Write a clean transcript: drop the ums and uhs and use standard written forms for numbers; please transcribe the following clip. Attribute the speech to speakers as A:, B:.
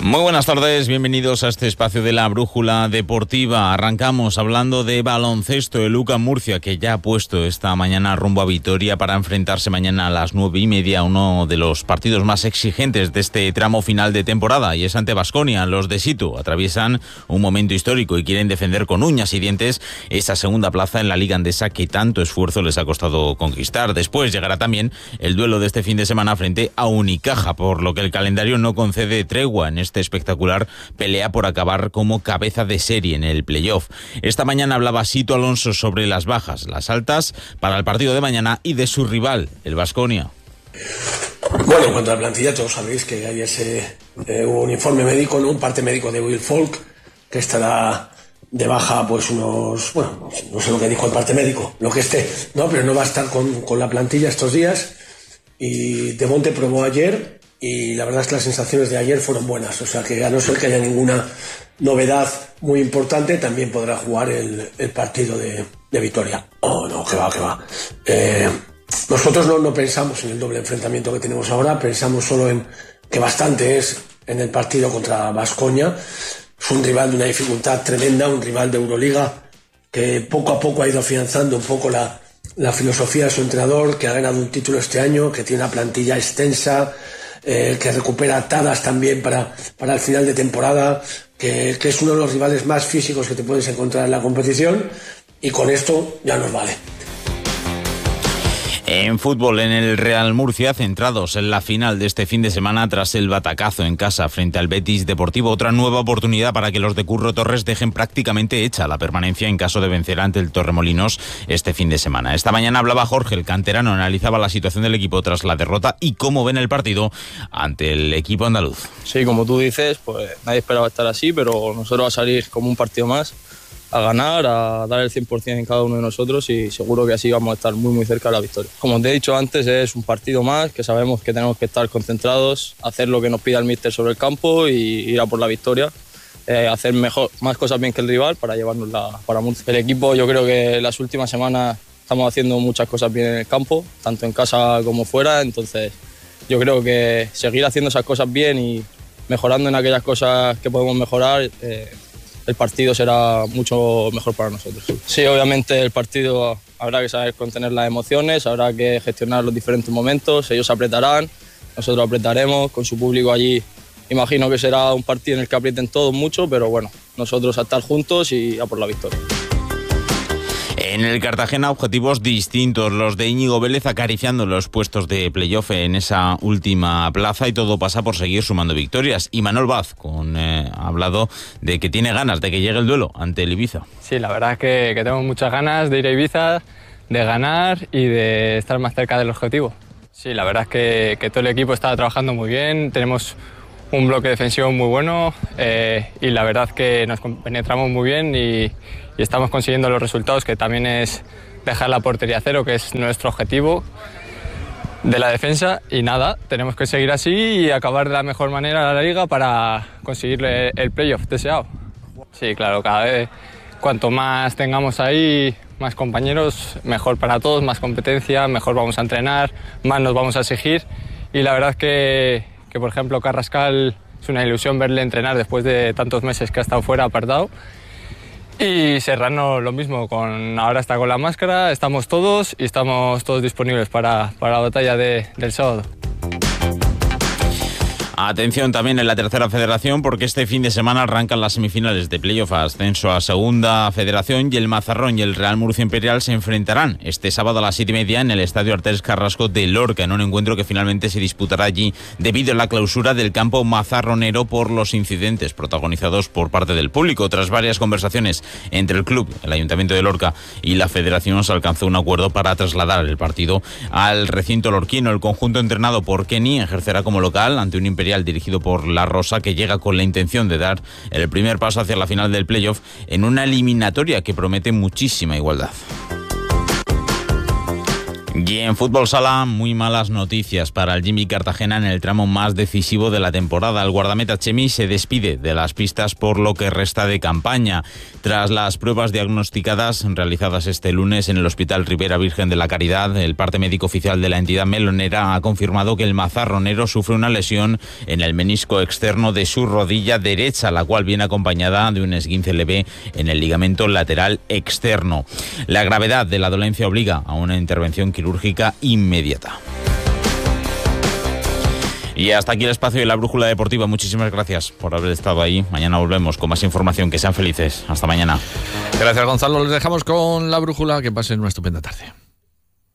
A: Muy buenas tardes, bienvenidos a este espacio de la Brújula Deportiva. Arrancamos hablando de baloncesto. El UCAM Murcia, que ya ha puesto esta mañana rumbo a Vitoria para enfrentarse mañana a las 9:30 a uno de los partidos más exigentes de este tramo final de temporada, y es ante Baskonia. Los de Situ atraviesan un momento histórico y quieren defender con uñas y dientes esa segunda plaza en la Liga Endesa que tanto esfuerzo les ha costado conquistar. Después llegará también el duelo de este fin de semana frente a Unicaja, por lo que el calendario no concede tregua en este espectacular pelea por acabar como cabeza de serie en el playoff. Esta mañana hablaba Sito Alonso sobre las bajas, las altas para el partido de mañana y de su rival, el Baskonia.
B: Bueno, en cuanto a la plantilla, todos sabéis que hay hubo un informe médico, ¿no? Un parte médico de Will Folk, que estará de baja pues no sé lo que dijo el parte médico, lo que esté, ¿no? Pero no va a estar con la plantilla estos días. Y De Monte probó ayer y la verdad es que las sensaciones de ayer fueron buenas, o sea que a no ser que haya ninguna novedad muy importante, también podrá jugar el partido de Vitoria. No, que va. Nosotros no pensamos en el doble enfrentamiento que tenemos ahora, pensamos solo en que bastante es en el partido contra Baskonia. Es un rival de una dificultad tremenda, un rival de Euroliga que poco a poco ha ido afianzando un poco la filosofía de su entrenador, que ha ganado un título este año, que tiene una plantilla extensa, que recupera atadas también para el final de temporada, que es uno de los rivales más físicos que te puedes encontrar en la competición, y con esto ya nos vale.
A: En fútbol, en el Real Murcia, centrados en la final de este fin de semana tras el batacazo en casa frente al Betis Deportivo. Otra nueva oportunidad para que los de Curro Torres dejen prácticamente hecha la permanencia en caso de vencer ante el Torremolinos este fin de semana. Esta mañana hablaba Jorge, el canterano, analizaba la situación del equipo tras la derrota y cómo ven el partido ante el equipo andaluz.
C: Sí, como tú dices, pues nadie esperaba estar así, pero nosotros va a salir como un partido más, a ganar, a dar el 100% en cada uno de nosotros, y seguro que así vamos a estar muy muy cerca de la victoria. Como te he dicho antes, es un partido más, que sabemos que tenemos que estar concentrados, hacer lo que nos pida el míster sobre el campo y ir a por la victoria, hacer más cosas bien que el rival para llevárnosla para Murcia. El equipo, yo creo que las últimas semanas estamos haciendo muchas cosas bien en el campo, tanto en casa como fuera, entonces yo creo que seguir haciendo esas cosas bien y mejorando en aquellas cosas que podemos mejorar, el partido será mucho mejor para nosotros. Sí, obviamente el partido habrá que saber contener las emociones, habrá que gestionar los diferentes momentos, ellos apretarán, nosotros apretaremos, con su público allí. Imagino que será un partido en el que aprieten todos mucho, pero bueno, nosotros a estar juntos y a por la victoria.
A: En el Cartagena, objetivos distintos, los de Íñigo Vélez acariciando los puestos de playoff en esa última plaza, y todo pasa por seguir sumando victorias. Y Manuel Vaz ha hablado de que tiene ganas de que llegue el duelo ante el Ibiza.
D: Sí, la verdad es que tengo muchas ganas de ir a Ibiza, de ganar y de estar más cerca del objetivo. Sí, la verdad es que todo el equipo está trabajando muy bien, tenemos un bloque defensivo muy bueno, y la verdad que nos penetramos muy bien y estamos consiguiendo los resultados, que también es dejar la portería a cero, que es nuestro objetivo de la defensa. Y nada, tenemos que seguir así y acabar de la mejor manera la liga para conseguir el playoff deseado. Sí, claro, cada vez cuanto más tengamos ahí, más compañeros, mejor para todos, más competencia, mejor vamos a entrenar, más nos vamos a exigir. Y la verdad es que por ejemplo, Carrascal es una ilusión verle entrenar después de tantos meses que ha estado fuera, apartado. Y Serrano lo mismo, ahora está con la máscara, estamos todos y estamos todos disponibles para la batalla del sábado.
A: Atención también en la tercera federación, porque este fin de semana arrancan las semifinales de playoff a ascenso a segunda federación, y el Mazarrón y el Real Murcia Imperial se enfrentarán este sábado a las 7:30 en el Estadio Artés Carrasco de Lorca, en un encuentro que finalmente se disputará allí debido a la clausura del campo mazarronero por los incidentes protagonizados por parte del público. Tras varias conversaciones entre el club, el Ayuntamiento de Lorca y la federación, se alcanzó un acuerdo para trasladar el partido al recinto lorquino. El conjunto entrenado por Kenny ejercerá como local ante un Imperial dirigido por La Rosa, que llega con la intención de dar el primer paso hacia la final del playoff en una eliminatoria que promete muchísima igualdad. Y en fútbol sala, muy malas noticias para el Jimmy Cartagena en el tramo más decisivo de la temporada. El guardameta Chemi se despide de las pistas por lo que resta de campaña. Tras las pruebas diagnosticadas realizadas este lunes en el Hospital Ribera Virgen de la Caridad, el parte médico oficial de la entidad melonera ha confirmado que el mazarronero sufre una lesión en el menisco externo de su rodilla derecha, la cual viene acompañada de un esguince leve en el ligamento lateral externo. La gravedad de la dolencia obliga a una intervención quirúrgica inmediata. Y hasta aquí el espacio de la Brújula Deportiva. Muchísimas gracias por haber estado ahí. Mañana volvemos con más información. Que sean felices. Hasta mañana.
E: Gracias, Gonzalo. Les dejamos con la Brújula. Que pasen una estupenda tarde.